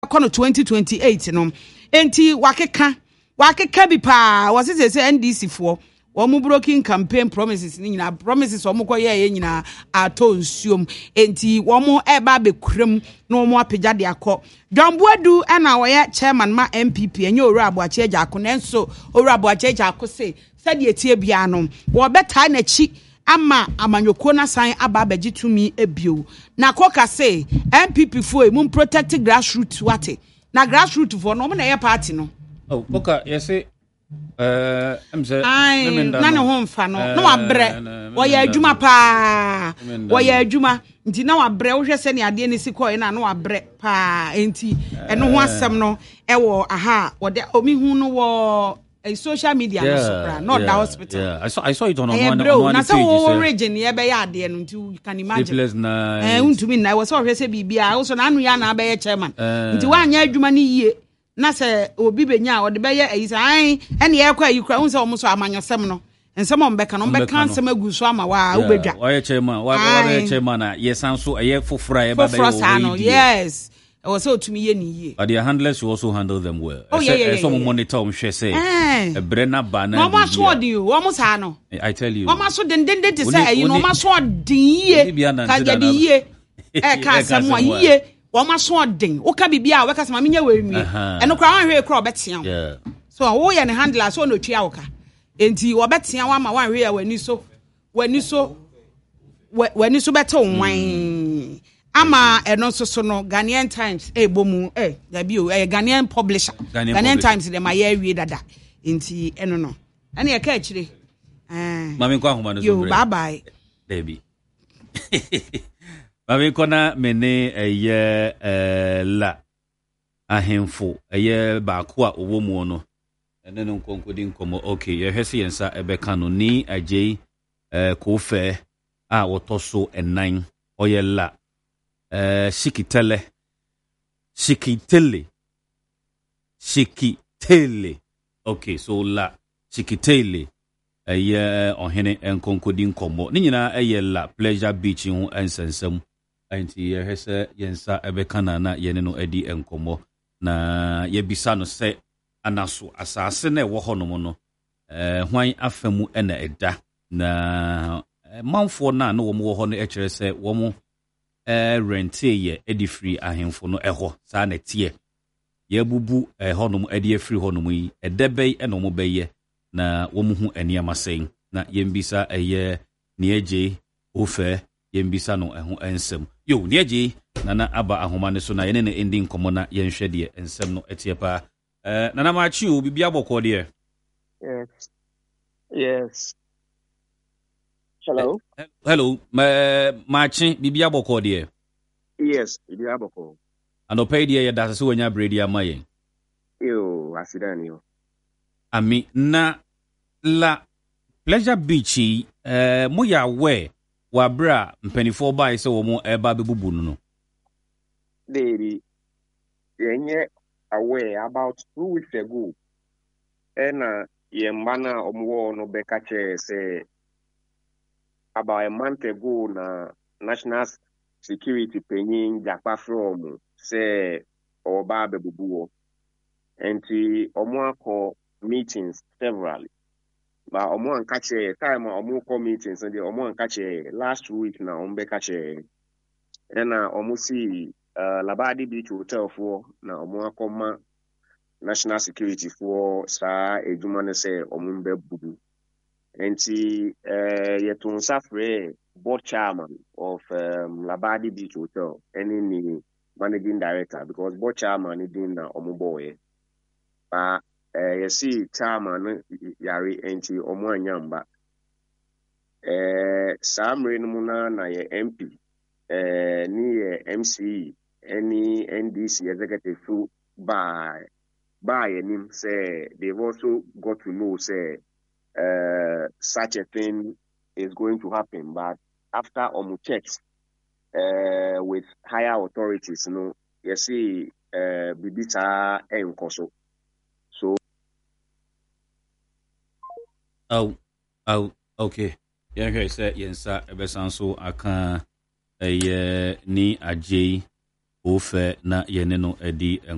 kono 2028 no enti wakeka bi pa wose say NDC for omu broken campaign promises ni nyina promises omu koye nyina ato nsuom enti omu eba bekuram na omu apagya de akọ Domboadu na woye chairman ma MPP enye Owura Aboakye Agyako nenso Owura Aboakye Agyako say said etie bia no wo beta na chi ama amanyoko na san aba abegye tumi ebio na koka say MPP fo e mun protect grassroots wate na grassroots fo no na ye party no koka yesi na ne ho mfa no na wabrɛ wɔyɛ adwuma pa wɔyɛ adwuma nti na wabrɛ wo hwɛ sɛ ne ade ne si kɔ na wabrɛ pa enti ɛno ho asɛm no ɛwɔ aha wɔde omihu no wɔ social media no so not the hospital. Yeah, I saw it on one na so wo region ye be ya ade no nti you can imagine. Untumi na wo so hwɛ sɛ bibia wo so na anu ya na be chairman. Nti wa anya adwuma ne yie na sɛ obi benya wo de be ye ayisa an ene ye kwa ayikura wo sɛ wo so amanyosɛm no nsɛm on bɛka no bɛka nsɛm agu so ama wa wo bedwa. Wa ye chairman wa be chairman na ye san so ye fofora ye ba be wo. Yes. I was so to me ye. But their handlers you also handle them well. Oh yeah. Some monitor share say a brenna banner. Mama sword you, almost ano. I tell you. Mama so den to say you know mama sword din ye. Ka ye di ye. Ka samwa ye. Mama sword din. O ka bibia we ka sama me nya we nwi. Eno kra wan hwe kra obetia. Yeah. So wo ye ne handler so no twia wo ka. Enti wo betia wa ma wan hwe ya wani so beta wan. Ama eno so no Ghanaian Times bomu dabi o Ghanaian publisher Ghanaian Times dem aye wie dada enti eno no ene ye ka akire mami kwa homa no so bye bye baby mami kona mene la ahemfo ba ko a owo mu no ene no konkodi nkomo okay ye hwese yensa ebeka no ni agye ko fe a wotoso enan oyela Shikitele. Okay, so la Shikitele. Ohene enkonkodi nkomo. Ni nyina la Pleasure Beach hu ensensem. Enti ye hese yensa ebekana na yene no edi enkomo na ye bisa no se anaso asase na ewo honom no. Hwan afemu ena eda na manfo na wo mo ho no ekere se wo mo rente ye edifree ahemfo no eho sa na tie ye bubu honum edi free honum yi edebei enomo beye na wo mu hu aniama sen na yembisa ne eje ofe yembisa no eho ensem yo ne eje na aba ahoma ne so na yene ne ending komo na yenhwe de ensem no etie pa nana ma chi o bibia bokọ de yes hello machi bibia bokọ de yes bibia bokọ anopai de ye da so wanya bredi amaye yo asidani yo ami na la Pleasure Beach mo ya we wa bra mpanifo bai se wo mo eba bebubu no they yenye away about 2 weeks ago and yembana omwo no bekache say about a month ago na national security penyin japa from say oba bebubuo enti omo akọ meetings severally but omo ankache time omo call meetings and omo ankache last week na omo bekache and omo see Labadi Beach Hotel for na omo akoma national security for sa ejuma ne say omo bebubu enti yetun safre board chairman of Labadi Beach Hotel any managing director because board chairman is in omuboye but you see chairman yari enti omo anyamba samre no na ye MP ni ye MC any NDC executive by him say they've also got to know say such a thing is going to happen, but after checks with higher authorities, you see, bibita enkoso. So, okay. Yeah, here say yensa ebesanso aka ni ajay ofe na yeneno edi